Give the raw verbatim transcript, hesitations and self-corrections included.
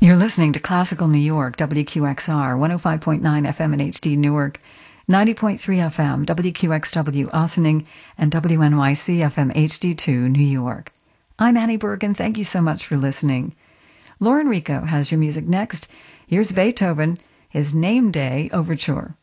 You're listening to Classical New York, W Q X R, one oh five point nine F M in H D Newark, ninety point three F M, W Q X W Ossining, and W N Y C F M H D two New York. I'm Annie Bergen. Thank you so much for listening. Lauren Rico has your music next. Here's Beethoven, his Name Day Overture.